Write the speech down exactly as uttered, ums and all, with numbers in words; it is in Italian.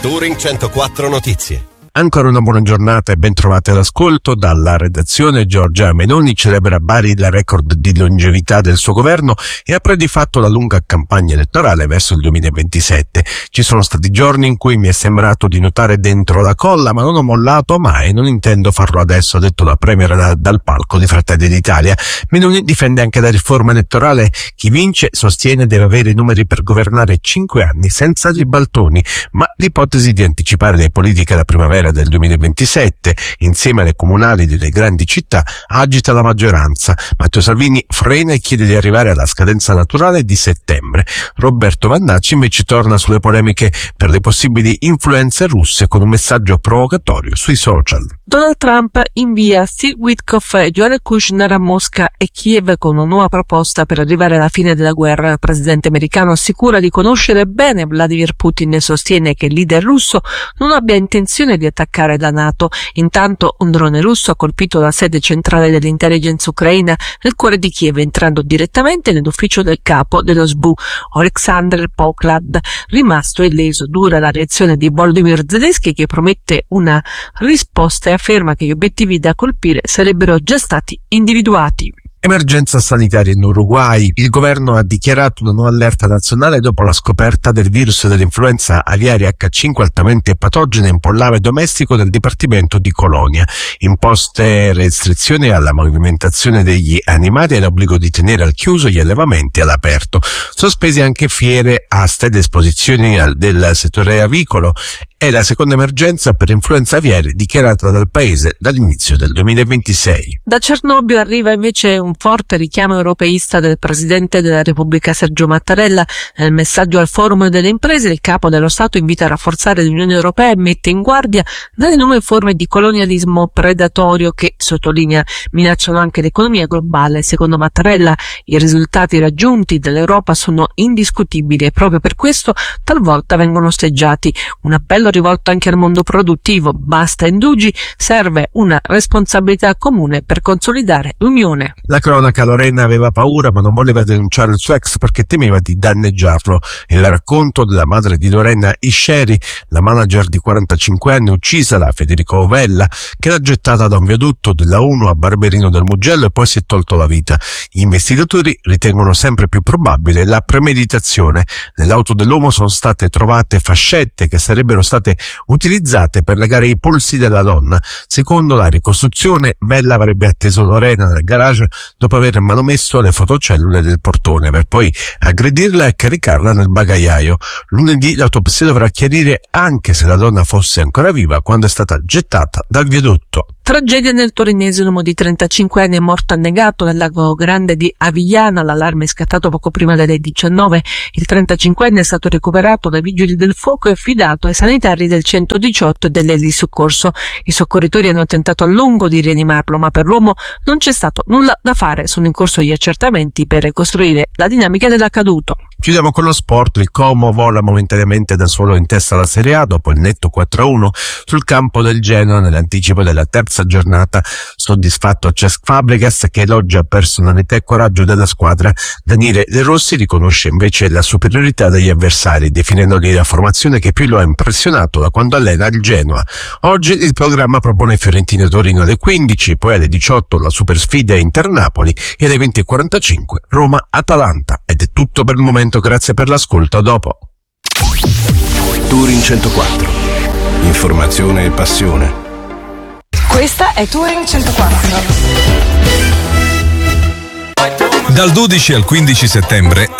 Touring centoquattro Notizie. Ancora una buona giornata e ben trovate all'ascolto. Dalla redazione, Giorgia Meloni celebra a Bari il record di longevità del suo governo e apre di fatto la lunga campagna elettorale verso il duemilaventisette. Ci sono stati giorni in cui mi è sembrato di nuotare dentro la colla, ma non ho mollato mai, non intendo farlo adesso, ha detto la premier da, dal palco di Fratelli d'Italia. Meloni difende anche la riforma elettorale. Chi vince, sostiene, deve avere i numeri per governare cinque anni senza ribaltoni, ma l'ipotesi di anticipare le politiche alla primavera del duemilaventisette insieme alle comunali delle grandi città agita la maggioranza. Matteo Salvini frena e chiede di arrivare alla scadenza naturale di settembre. Roberto Vannacci invece torna sulle polemiche per le possibili influenze russe con un messaggio provocatorio sui social. Donald Trump invia Steve Witkoff e Jared Kushner a Mosca e Kiev con una nuova proposta per arrivare alla fine della guerra. Il presidente americano assicura di conoscere bene Vladimir Putin e sostiene che il leader russo non abbia intenzione di attaccare la NATO. Intanto un drone russo ha colpito la sede centrale dell'intelligence ucraina nel cuore di Kiev, entrando direttamente nell'ufficio del capo dello S B U, Oleksandr Poklad, rimasto illeso. Dura la reazione di Volodymyr Zelensky, che promette una risposta e afferma che gli obiettivi da colpire sarebbero già stati individuati. Emergenza sanitaria in Uruguay. Il governo ha dichiarato una nuova allerta nazionale dopo la scoperta del virus dell'influenza aviaria acca cinque altamente patogena in pollame domestico del dipartimento di Colonia. Imposte restrizioni alla movimentazione degli animali e l'obbligo di tenere al chiuso gli allevamenti all'aperto. Sospesi anche fiere, aste ed esposizioni del settore avicolo. È la seconda emergenza per influenza aviaria dichiarata dal paese dall'inizio del duemilaventisei. Da Cernobbio arriva invece un forte richiamo europeista del presidente della Repubblica Sergio Mattarella. Nel messaggio al forum delle imprese, il capo dello Stato invita a rafforzare l'Unione Europea e mette in guardia dalle nuove forme di colonialismo predatorio che, sottolinea, minacciano anche l'economia globale. Secondo Mattarella, i risultati raggiunti dall'Europa sono indiscutibili e proprio per questo talvolta vengono osteggiati. Un appello rivolto anche al mondo produttivo: basta indugi, serve una responsabilità comune per consolidare l'Unione. La cronaca: Lorena aveva paura ma non voleva denunciare il suo ex perché temeva di danneggiarlo. Il racconto della madre di Lorena Isceri, la manager di quarantacinque anni uccisa da Federico Ovella, che l'ha gettata da un viadotto della uno a Barberino del Mugello e poi si è tolto la vita. Gli investigatori ritengono sempre più probabile la premeditazione. Nell'auto dell'uomo sono state trovate fascette che sarebbero state utilizzate per legare i polsi della donna. Secondo la ricostruzione, Bella avrebbe atteso Lorena nel garage dopo aver manomesso le fotocellule del portone per poi aggredirla e caricarla nel bagagliaio. Lunedì l'autopsia dovrà chiarire anche se la donna fosse ancora viva quando è stata gettata dal viadotto. Tragedia nel torinese: un uomo di trentacinque anni è morto annegato nel lago Grande di Avigliana. L'allarme è scattato poco prima delle diciannove. Il trentacinquenne è stato recuperato dai vigili del fuoco e affidato ai sanitari del centodiciotto e dell'elisoccorso. I soccorritori hanno tentato a lungo di rianimarlo, ma per l'uomo non c'è stato nulla da fare. Sono in corso gli accertamenti per ricostruire la dinamica dell'accaduto. Chiudiamo con lo sport. Il Como vola momentaneamente da solo in testa alla Serie A dopo il netto quattro a uno sul campo del Genoa nell'anticipo della terza giornata. Soddisfatto Cesc Fabregas, che elogia personalità e coraggio della squadra. Daniele De Rossi riconosce invece la superiorità degli avversari, definendoli la formazione che più lo ha impressionato da quando allena il Genoa. Oggi il programma propone Fiorentina-Torino alle quindici, poi alle diciotto la super sfida Inter-Napoli e alle venti e quarantacinque Roma-Atalanta. Ed è tutto per il momento, grazie per l'ascolto, a dopo. Touring centoquattro. Informazione e passione. Questa è Touring centoquattro. Dal dodici al quindici settembre